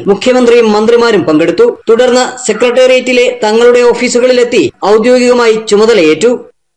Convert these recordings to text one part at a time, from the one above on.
മുഖ്യമന്ത്രിയും മന്ത്രിമാരും പങ്കെടുത്തു. തുടർന്ന് സെക്രട്ടേറിയറ്റിലെ തങ്ങളുടെ ഓഫീസുകളിലെത്തി ഔദ്യോഗികമായി ചുമതലയേറ്റു.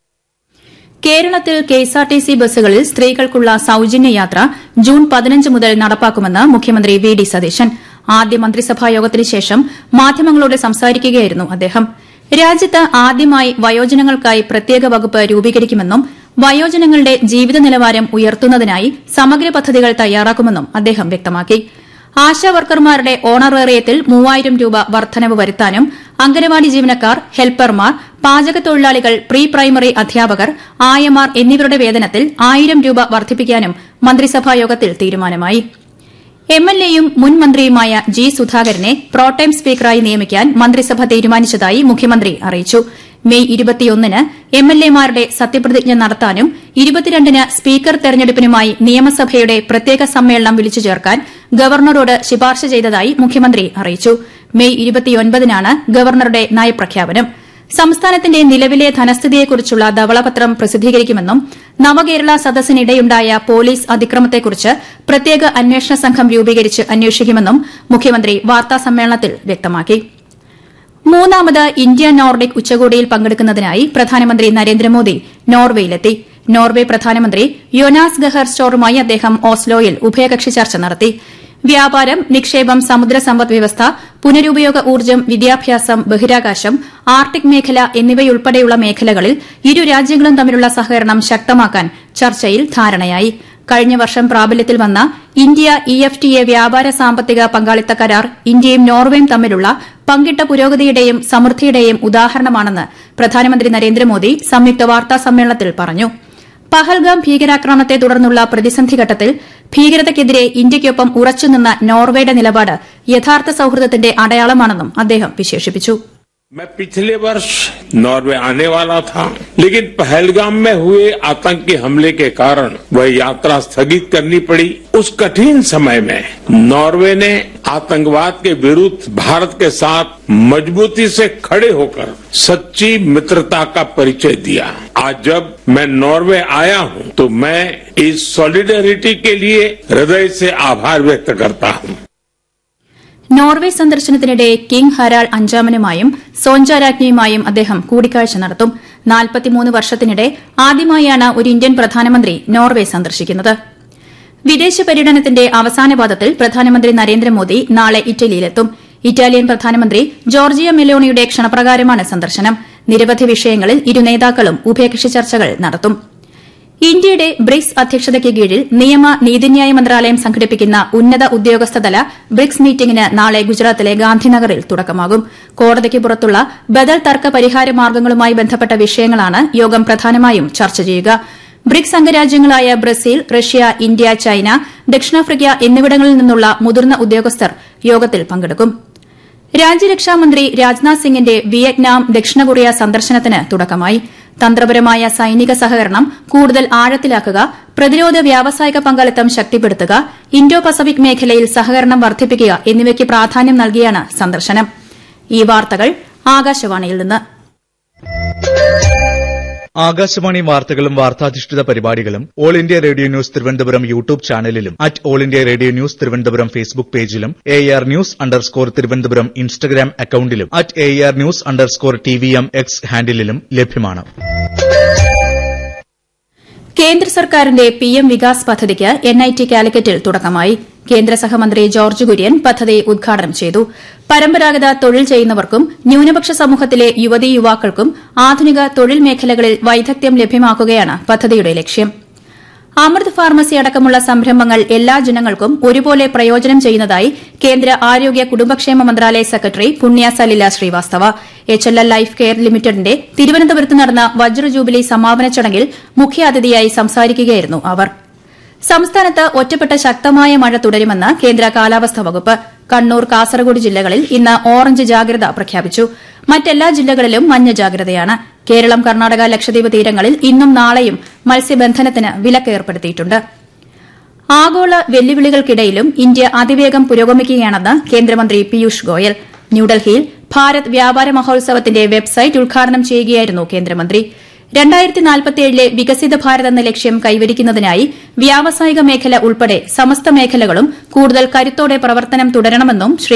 കേരളത്തിൽ കെഎസ്ആർടിസി ബസ്സുകളിൽ സ്ത്രീകൾക്കുള്ള സൌജന്യ യാത്ര ജൂൺ 15 മുതൽ നടപ്പാക്കുമെന്ന് മുഖ്യമന്ത്രി വി ഡി സതീശൻ. ആദ്യ മന്ത്രിസഭാ യോഗത്തിന് ശേഷം മാധ്യമങ്ങളോട് സംസാരിക്കുകയായിരുന്നു അദ്ദേഹം. രാജ്യത്ത് ആദ്യമായി വയോജനങ്ങൾക്കായി പ്രത്യേക വകുപ്പ് രൂപീകരിക്കുമെന്നും വയോജനങ്ങളുടെ ജീവിത നിലവാരം ഉയർത്തുന്നതിനായി സമഗ്ര പദ്ധതികൾ തയ്യാറാക്കുമെന്നും അദ്ദേഹം വ്യക്തമാക്കി. ആശാവർക്കർമാരുടെ ഓണറേറിയത്തിൽ 3000 രൂപ വർധനവ് വരുത്താനും അംഗനവാടി ജീവനക്കാർ, ഹെൽപ്പർമാർ, പാചകത്തൊഴിലാളികൾ, പ്രീ പ്രൈമറി അധ്യാപകർ, ആയമാർ എന്നിവരുടെ വേതനത്തിൽ 1000 രൂപ വർദ്ധിപ്പിക്കാനും മന്ത്രിസഭായോഗത്തിൽ തീരുമാനമായി. എംഎൽഎയും മുൻ മന്ത്രിയുമായ ജി സുധാകരനെ പ്രോടൈം സ്പീക്കറായി നിയമിക്കാൻ മന്ത്രിസഭ തീരുമാനിച്ചതായി മുഖ്യമന്ത്രി അറിയിച്ചു. മെയ് 21-ന് എംഎൽഎമാരുടെ സത്യപ്രതിജ്ഞ നടത്താനും 22-ന് സ്പീക്കർ തെരഞ്ഞെടുപ്പിനുമായി നിയമസഭയുടെ പ്രത്യേക സമ്മേളനം വിളിച്ചു ചേർക്കാൻ ഗവർണറോട് ശുപാർശ ചെയ്തതായി മുഖ്യമന്ത്രി അറിയിച്ചു. മെയ് 29-നാണ് ഗവർണറുടെ നയപ്രഖ്യാപനം. സംസ്ഥാനത്തിന്റെ നിലവിലെ ധനസ്ഥിതിയെക്കുറിച്ചുള്ള ധവളപത്രം പ്രസിദ്ധീകരിക്കുമെന്നും നവകേരള സദസ്സിനിടെയുണ്ടായ പോലീസ് അതിക്രമത്തെക്കുറിച്ച് പ്രത്യേക അന്വേഷണ സംഘം രൂപീകരിച്ച് അന്വേഷിക്കുമെന്നും മുഖ്യമന്ത്രി വാർത്താസമ്മേളനത്തിൽ വ്യക്തമാക്കി. മൂന്നാമത് ഇന്ത്യ നോർഡിക് ഉച്ചകോടിയിൽ പങ്കെടുക്കുന്നതിനായി പ്രധാനമന്ത്രി നരേന്ദ്രമോദി നോർവേയിലെത്തി. നോർവെ പ്രധാനമന്ത്രി യോനാസ് ഗഹർ സ്റ്റോറുമായി അദ്ദേഹം ഓസ്ലോയിൽ ഉഭയകക്ഷി ചർച്ച നടത്തി. വ്യാപാരം, നിക്ഷേപം, സമുദ്ര സമ്പദ് വ്യവസ്ഥ, പുനരുപയോഗ ഊർജ്ജം, വിദ്യാഭ്യാസം, ബഹിരാകാശം, ആർട്ടിക് മേഖല എന്നിവയുൾപ്പെടെയുള്ള മേഖലകളിൽ ഇരു രാജ്യങ്ങളും തമ്മിലുള്ള സഹകരണം ശക്തമാക്കാൻ ചർച്ചയിൽ ധാരണയായി. കഴിഞ്ഞ വർഷം പ്രാബല്യത്തിൽ വന്ന ഇന്ത്യ EFTA വ്യാപാര സാമ്പത്തിക പങ്കാളിത്ത കരാർ ഇന്ത്യയും നോർവേയും തമ്മിലുള്ള പങ്കിട്ട പുരോഗതിയുടെയും സമൃദ്ധിയുടെയും ഉദാഹരണമാണെന്ന് പ്രധാനമന്ത്രി നരേന്ദ്രമോദി സംയുക്ത വാർത്താ സമ്മേളനത്തിൽ പറഞ്ഞു. പഹൽഗാം ഭീകരാക്രമണത്തെ തുടർന്നുള്ള പ്രതിസന്ധി ഘട്ടത്തിൽ ഭീകരതയ്ക്കെതിരെ ഇന്ത്യയ്ക്കൊപ്പം ഉറച്ചുനിന്ന നോർവേയുടെ നിലപാട് യഥാർത്ഥ സൌഹൃദത്തിന്റെ അടയാളമാണെന്നും അദ്ദേഹം വിശേഷിപ്പിച്ചു. मैं पिछले वर्ष नॉर्वे आने वाला था, लेकिन पहलगाम में हुए आतंकी हमले के कारण वह यात्रा स्थगित करनी पड़ी। उस कठिन समय में नॉर्वे ने आतंकवाद के विरुद्ध भारत के साथ मजबूती से खड़े होकर सच्ची मित्रता का परिचय दिया। आज जब मैं नॉर्वे आया हूं तो मैं इस सॉलिडेरिटी के लिए हृदय से आभार व्यक्त करता हूं। നോർവെ സന്ദർശനത്തിനിടെ കിങ് ഹരാൾഡ് അഞ്ചാമനുമായും സോഞ്ച രാജ്ഞിയുമായും അദ്ദേഹം കൂടിക്കാഴ്ച നടത്തും. 43 വർഷത്തിനിടെ ആദ്യമായാണ് ഒരു ഇന്ത്യൻ പ്രധാനമന്ത്രി നോർവെ സന്ദർശിക്കുന്നത്. വിദേശ പര്യടനത്തിന്റെ അവസാന പാദത്തിൽ പ്രധാനമന്ത്രി നരേന്ദ്രമോദി നാളെ ഇറ്റലിയിലെത്തും. ഇറ്റാലിയൻ പ്രധാനമന്ത്രി ജോർജിയ മെലോണിയുടെ ക്ഷണപ്രകാരമാണ് സന്ദർശനം. നിരവധി വിഷയങ്ങളിൽ ഇരു നേതാക്കളും ഉഭയകക്ഷി ചർച്ചകൾ നടത്തും. ഇന്ത്യയുടെ ബ്രിക്സ് അധ്യക്ഷതയ്ക്ക് കീഴിൽ നിയമ നീതിന്യായ മന്ത്രാലയം സംഘടിപ്പിക്കുന്ന ഉന്നത ഉദ്യോഗസ്ഥതല ബ്രിക്സ് മീറ്റിംഗിന് നാളെ ഗുജറാത്തിലെ ഗാന്ധിനഗറിൽ തുടക്കമാകും. കോടതിക്ക് പുറത്തുള്ള ബദൽ തർക്ക പരിഹാര മാർഗ്ഗങ്ങളുമായി ബന്ധപ്പെട്ട വിഷയങ്ങളാണ് യോഗം പ്രധാനമായും ചർച്ച ചെയ്യുക. BRICS അംഗരാജ്യങ്ങളായ Brazil, Russia, India, China, ദക്ഷിണാഫ്രിക്ക എന്നിവിടങ്ങളിൽ നിന്നുള്ള മുതിർന്ന ഉദ്യോഗസ്ഥർ യോഗത്തിൽ പങ്കെടുക്കും. രാജ്യരക്ഷാമന്ത്രി രാജ്നാഥ് സിംഗിന്റെ വിയറ്റ്നാം, ദക്ഷിണ കൊറിയ സന്ദർശനത്തിന് തുടക്കമായി. തന്ത്രപരമായ സൈനിക സഹകരണം കൂടുതൽ ആഴത്തിലാക്കുക, പ്രതിരോധ വ്യാവസായിക പങ്കാളിത്തം ശക്തിപ്പെടുത്തുക, ഇൻഡോ പസഫിക് മേഖലയിൽ സഹകരണം വർദ്ധിപ്പിക്കുക എന്നിവയ്ക്ക് പ്രാധാന്യം നൽകിയാണ് സന്ദർശനം. ഈ വാർത്തകൾ ആകാശവാണിയിൽ നിന്ന്. ആകാശവാണി വാർത്തകളും വാർത്താധിഷ്ഠിത പരിപാടികളും all India radio news Thiruvananthapuram YouTube ചാനലിലും all India radio news Thiruvananthapuram Facebook പേജിലും AR News_ തിരുവനന്തപുരം ഇൻസ്റ്റഗ്രാം അക്കൌണ്ടിലും AR News_TVM X ഹാൻഡിലും ലഭ്യമാണ്. കേന്ദ്ര സർക്കാരിന്റെ PM വികാസ് പദ്ധതിക്ക് NIT കാലിക്കറ്റിൽ തുടക്കമായി. കേന്ദ്ര സഹമന്ത്രി ജോർജ് കുര്യൻ പദ്ധതി ഉദ്ഘാടനം ചെയ്തു. പരമ്പരാഗത തൊഴിൽ ചെയ്യുന്നവർക്കും ന്യൂനപക്ഷ സമൂഹത്തിലെ യുവതീ യുവാക്കൾക്കും ആധുനിക തൊഴിൽ മേഖലകളിൽ വൈദഗ്ധ്യം ലഭ്യമാക്കുകയാണ് പദ്ധതിയുടെ ലക്ഷ്യം. അമൃത് ഫാർമസി അടക്കമുള്ള സംരംഭങ്ങൾ എല്ലാ ജനങ്ങൾക്കും ഒരുപോലെ പ്രയോജനം ചെയ്യുന്നതായി കേന്ദ്ര ആരോഗ്യ കുടുംബക്ഷേമ മന്ത്രാലയ സെക്രട്ടറി പുണ്യ Salila Srivastava. HLL life care ലിമിറ്റഡിന്റെ തിരുവനന്തപുരത്ത് നടന്ന വജ്ര ജൂബിലി സമാപന ചടങ്ങിൽ മുഖ്യാതിഥിയായി സംസാരിക്കുകയായിരുന്നു അവർ. സംസ്ഥാനത്ത് ഒറ്റപ്പെട്ട ശക്തമായ മഴ തുടരുമെന്ന് കേന്ദ്ര കാലാവസ്ഥാ വകുപ്പ്. കണ്ണൂർ, കാസർഗോഡ് ജില്ലകളിൽ ഇന്ന് ഓറഞ്ച് ജാഗ്രത പ്രഖ്യാപിച്ചു. മറ്റെല്ലാ ജില്ലകളിലും മഞ്ഞ ജാഗ്രതയാണ്. കേരളം, കർണാടക, ലക്ഷദ്വീപ് തീരങ്ങളിൽ ഇന്നും നാളെയും മത്സ്യബന്ധനത്തിന് വിലക്ക് ഏർപ്പെടുത്തിയിട്ടുണ്ട്. ആഗോള വെല്ലുവിളികൾക്കിടയിലും ഇന്ത്യ അതിവേഗം പുരോഗമിക്കുകയാണെന്ന് കേന്ദ്രമന്ത്രി പീയൂഷ് ഗോയൽ. ന്യൂഡൽഹിയിൽ ഭാരത് വ്യാപാര മഹോത്സവത്തിന്റെ വെബ്സൈറ്റ് ഉദ്ഘാടനം ചെയ്യുകയായിരുന്നു കേന്ദ്രമന്ത്രി. 2047 വികസിത ഭാരത് എന്ന ലക്ഷ്യം കൈവരിക്കുന്നതിനായി വ്യാവസായിക മേഖല ഉൾപ്പെടെ സമസ്ത മേഖലകളും കൂടുതൽ കരുത്തോടെ പ്രവർത്തനം തുടരണമെന്നും ശ്രീ